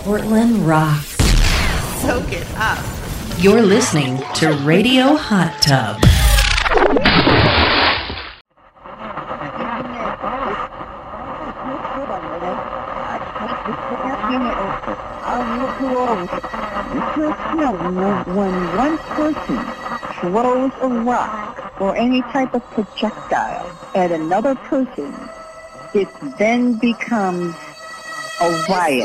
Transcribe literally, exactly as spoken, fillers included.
Portland rocks. Soak it up. You're listening to Radio Hot Tub. When one person throws a rock or any type of projectile at another person, it then becomes a riot.